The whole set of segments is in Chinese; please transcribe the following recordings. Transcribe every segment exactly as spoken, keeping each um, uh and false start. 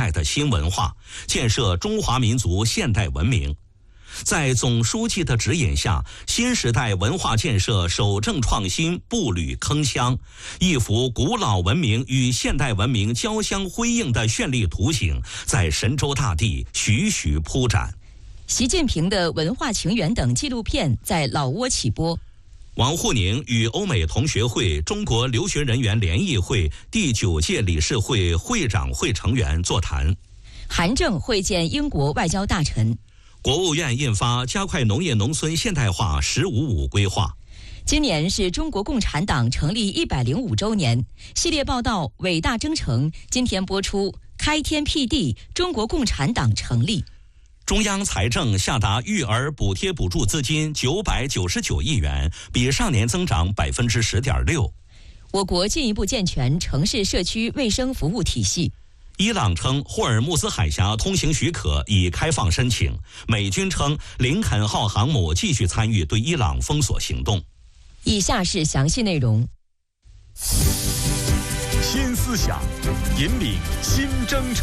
代的新文化，建设中华民族现代文明。在总书记的指引下，新时代文化建设守正创新，步履铿锵，一幅古老文明与现代文明交相辉映的绚丽图景在神州大地徐徐铺展。 习近平的文化情缘等纪录片在老挝起播。 王沪宁与欧美同学会中国留学人员联谊会第九届理事会会长会成员座谈。 韩正会见英国外交大臣。 国务院印发加快农业农村现代化“十五五”规划。 今年是中国共产党成立一百零五周年，系列报道《伟大征程》今天播出。开天辟地，中国共产党成立。 中央财政下达育儿补贴补助资金九百九十九亿元，比上年增长百分之十点六。 我国进一步健全城市社区卫生服务体系。 伊朗称霍尔木兹海峡通行许可已开放申请。美军称林肯号航母继续参与对伊朗封锁行动。 以下是详细内容。 新思想，引领新征程。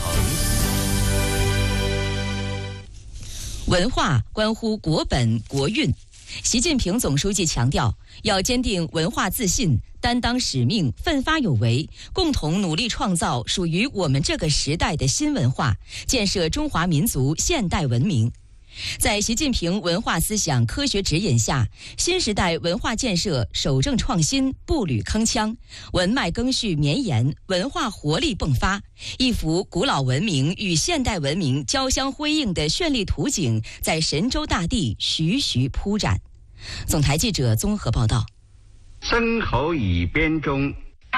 文化关乎国本国运。习近平总书记强调，要坚定文化自信，担当使命，奋发有为，共同努力创造属于我们这个时代的新文化，建设中华民族现代文明。在习近平文化思想科学指引下，新时代文化建设守正创新，步履铿锵，文脉赓续绵延，文化活力迸发，一幅古老文明与现代文明交相辉映的绚丽图景在神州大地徐徐铺展。总台记者综合报道。 声喉语编中，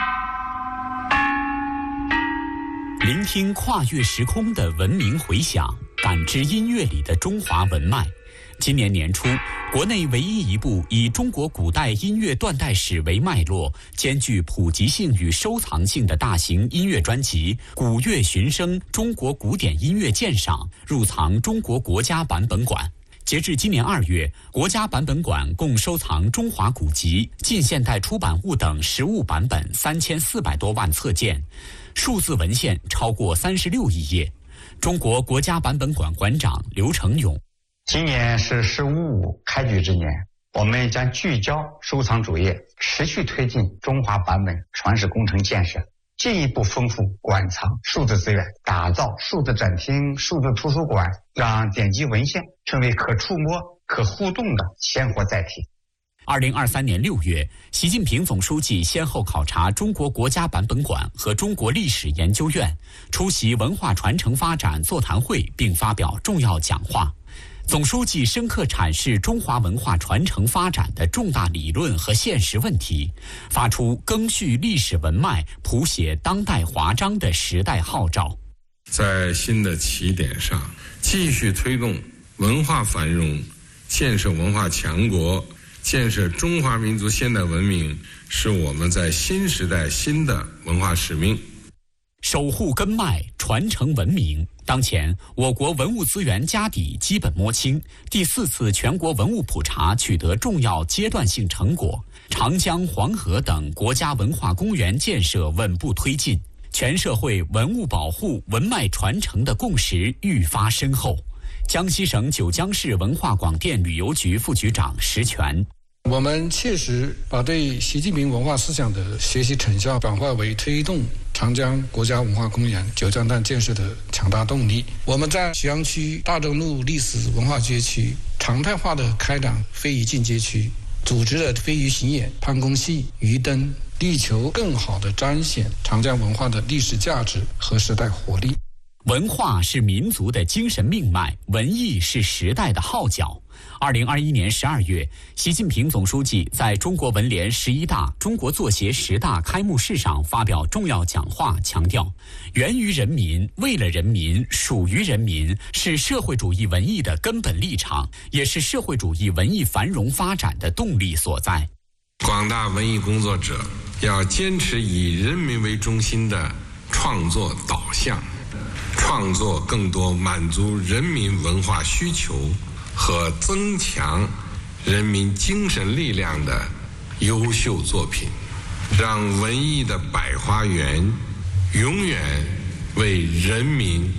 聆听跨越时空的文明回响，感知音乐里的中华文脉。今年年初，国内唯一一部以中国古代音乐断代史为脉络，兼具普及性与收藏性的大型音乐专辑《古乐寻声：中国古典音乐鉴赏》入藏中国国家版本馆。截至今年二月，国家版本馆共收藏中华古籍、近现代出版物等实物版本三千四百多万册件，数字文献超过三十六亿页。中国国家版本馆馆长刘成勇： 今年是“十五五”开局之年，我们将聚焦收藏主业，持续推进中华版本传世工程建设，进一步丰富馆藏数字资源，打造数字展厅、数字图书馆，让典籍文献成为可触摸、可互动的鲜活载体。 二零二三年六月，习近平总书记先后考察中国国家版本馆和中国历史研究院，出席文化传承发展座谈会，并发表重要讲话。总书记深刻阐释中华文化传承发展的重大理论和现实问题，发出赓续历史文脉、谱写当代华章的时代号召。 在新的起点上，继续推动文化繁荣，建设文化强国，建设中华民族现代文明，是我们在新时代新的文化使命。 守护根脉，传承文明。当前，我国文物资源家底基本摸清，第四次全国文物普查取得重要阶段性成果，长江、黄河等国家文化公园建设稳步推进，全社会文物保护、文脉传承的共识愈发深厚。江西省九江市文化广电旅游局副局长石全： 我们切实把对习近平文化思想的学习成效转化为推动长江国家文化公园九江段建设的强大动力。我们在徐阳区大正路历史文化街区常态化的开展非遗进阶区，组织了非遗巡演、攀宫戏、鱼灯，力求更好地彰显长江文化的历史价值和时代活力。 文化是民族的精神命脉，文艺是时代的号角。二零二一年十二月，习近平总书记在中国文联十一大、中国作协十大开幕式上发表重要讲话，强调源于人民、为了人民、属于人民是社会主义文艺的根本立场，也是社会主义文艺繁荣发展的动力所在。 广大文艺工作者要坚持以人民为中心的创作导向，创作更多满足人民文化需求和增强人民精神力量的优秀作品，让文艺的百花园永远为人民